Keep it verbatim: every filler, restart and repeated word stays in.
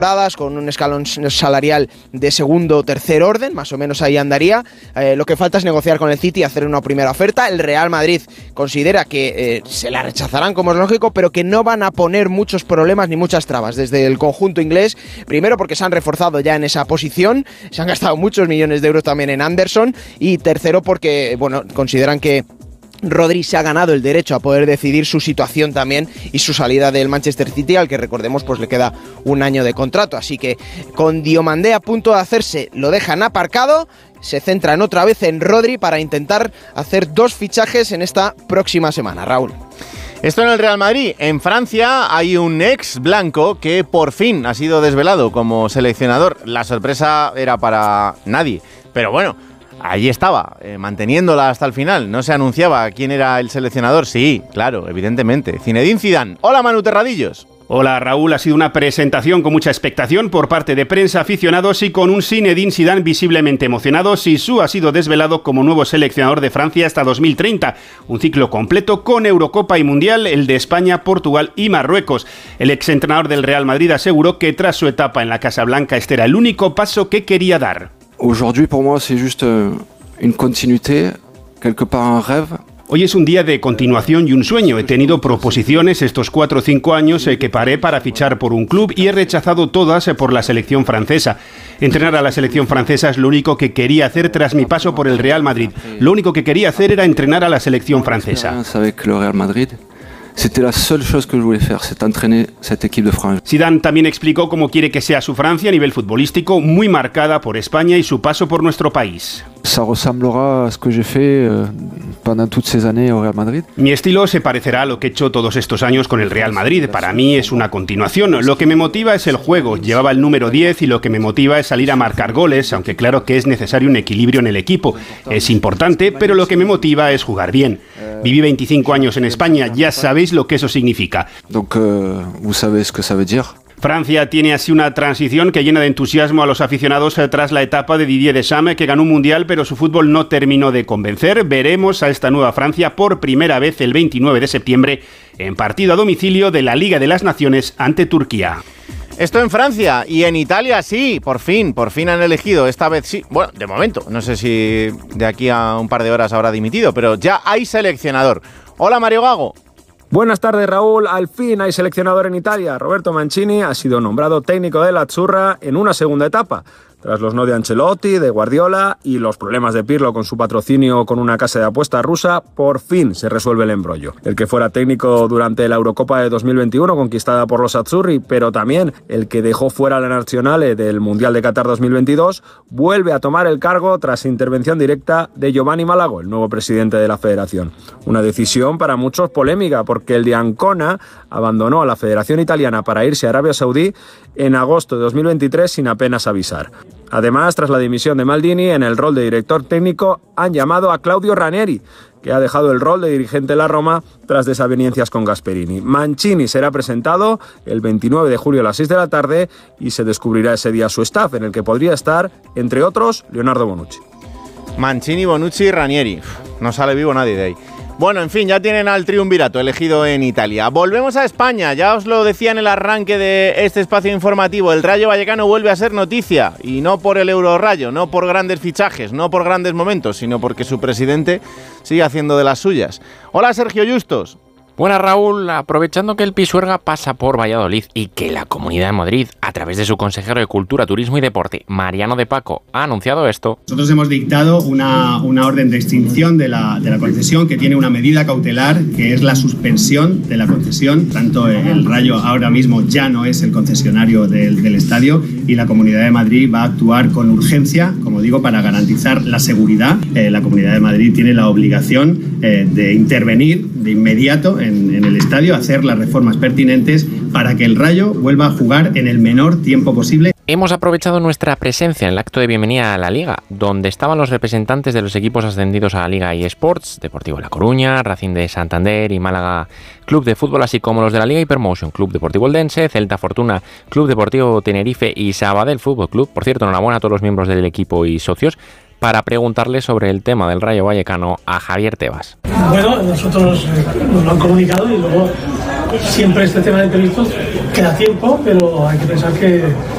con un escalón salarial de segundo o tercer orden, más o menos ahí andaría. Eh, lo que falta es negociar con el City y hacer una primera oferta. El Real Madrid considera que eh, se la rechazarán, como es lógico, pero que no van a poner muchos problemas ni muchas trabas desde el conjunto inglés. Primero porque se han reforzado ya en esa posición, se han gastado muchos millones de euros también en Anderson, y tercero porque, bueno, consideran que Rodri se ha ganado el derecho a poder decidir su situación también y su salida del Manchester City, al que recordemos pues le queda un año de contrato. Así que con Diomandé a punto de hacerse, lo dejan aparcado, se centran otra vez en Rodri para intentar hacer dos fichajes en esta próxima semana. Raúl. Esto en el Real Madrid. En Francia hay un ex blanco que por fin ha sido desvelado como seleccionador. La sorpresa era para nadie, pero bueno, allí estaba, eh, manteniéndola hasta el final. No se anunciaba quién era el seleccionador. Sí, claro, evidentemente. Zinedine Zidane. Hola, Manu Terradillos. Hola, Raúl. Ha sido una presentación con mucha expectación por parte de prensa, aficionados y con un Zinedine Zidane visiblemente emocionado. Zizou ha sido desvelado como nuevo seleccionador de Francia hasta dos mil treinta. Un ciclo completo con Eurocopa y Mundial, el de España, Portugal y Marruecos. El exentrenador del Real Madrid aseguró que tras su etapa en la Casa Blanca este era el único paso que quería dar. Aujourd'hui, pour moi, c'est juste une continuité, quelque part un rêve. Hoy es un día de continuación y un sueño. He tenido proposiciones estos cuatro o cinco años que paré para fichar por un club y he rechazado todas por la selección francesa. Entrenar a la selección francesa es lo único que quería hacer tras mi paso por el Real Madrid. Lo único que quería hacer era entrenar a la selección francesa. C'était la seule chose que je voulais faire, c'est entraîner cette équipe de France. Zidane también explicó cómo quiere que sea su Francia a nivel futbolístico, muy marcada por España y su paso por nuestro país. Ça ressemblera a ce que j'ai fait pendant toutes ces années au Real Madrid. Mi estilo se parecerá a lo que he hecho todos estos años con el Real Madrid. Para mí es una continuación. Lo que me motiva es el juego. Llevaba el número diez y lo que me motiva es salir a marcar goles, aunque claro que es necesario un equilibrio en el equipo. Es importante, pero lo que me motiva es jugar bien. Viví veinticinco años en España, ya sabéis lo que eso significa. Donc, euh, vous savez ce que ça veut dire. Francia tiene así una transición que llena de entusiasmo a los aficionados tras la etapa de Didier Deschamps, que ganó un mundial, pero su fútbol no terminó de convencer. Veremos a esta nueva Francia por primera vez el veintinueve de septiembre en partido a domicilio de la Liga de las Naciones ante Turquía. Esto en Francia, y en Italia sí, por fin, por fin han elegido, esta vez sí, bueno, de momento, no sé si de aquí a un par de horas habrá dimitido, pero ya hay seleccionador. Hola, Mario Gago. Buenas tardes, Raúl. Al fin hay seleccionador en Italia. Roberto Mancini ha sido nombrado técnico de la Azzurra en una segunda etapa. Tras los no de Ancelotti, de Guardiola y los problemas de Pirlo con su patrocinio con una casa de apuestas rusa, por fin se resuelve el embrollo. El que fuera técnico durante la Eurocopa de dos mil veintiuno, conquistada por los Azzurri, pero también el que dejó fuera a la Nazionale del Mundial de Qatar dos mil veintidós, vuelve a tomar el cargo tras intervención directa de Giovanni Malago, el nuevo presidente de la federación. Una decisión para muchos polémica, porque el de Ancona abandonó a la Federación Italiana para irse a Arabia Saudí en agosto de dos mil veintitrés sin apenas avisar. Además, tras la dimisión de Maldini, en el rol de director técnico han llamado a Claudio Ranieri, que ha dejado el rol de dirigente de la Roma tras desavenencias con Gasperini. Mancini será presentado el veintinueve de julio a las seis de la tarde y se descubrirá ese día su staff, en el que podría estar, entre otros, Leonardo Bonucci. Mancini, Bonucci y Ranieri. No sale vivo nadie de ahí. Bueno, en fin, ya tienen al triunvirato elegido en Italia. Volvemos a España, ya os lo decía en el arranque de este espacio informativo, el Rayo Vallecano vuelve a ser noticia, y no por el Eurorayo, no por grandes fichajes, no por grandes momentos, sino porque su presidente sigue haciendo de las suyas. Hola, Sergio Justos. Buenas, Raúl. Aprovechando que el Pisuerga pasa por Valladolid y que la Comunidad de Madrid, a través de su consejero de Cultura, Turismo y Deporte, Mariano de Paco, ha anunciado esto. Nosotros hemos dictado una, una orden de extinción de la, de la concesión que tiene una medida cautelar, que es la suspensión de la concesión. Tanto el Rayo ahora mismo ya no es el concesionario del, del estadio, y la Comunidad de Madrid va a actuar con urgencia, como digo, para garantizar la seguridad. Eh, la Comunidad de Madrid tiene la obligación eh, de intervenir de inmediato en, en el estadio, hacer las reformas pertinentes para que el Rayo vuelva a jugar en el menor tiempo posible. Hemos aprovechado nuestra presencia en el acto de bienvenida a la Liga, donde estaban los representantes de los equipos ascendidos a la Liga eSports, Deportivo La Coruña, Racing de Santander y Málaga Club de Fútbol, así como los de la Liga Hypermotion, Club Deportivo Eldense, Celta Fortuna, Club Deportivo Tenerife y Sabadell Fútbol Club. Por cierto, enhorabuena a todos los miembros del equipo y socios, para preguntarle sobre el tema del Rayo Vallecano a Javier Tebas. Bueno, nosotros nos lo han comunicado y luego siempre este tema de imprevistos queda tiempo, pero hay que pensar que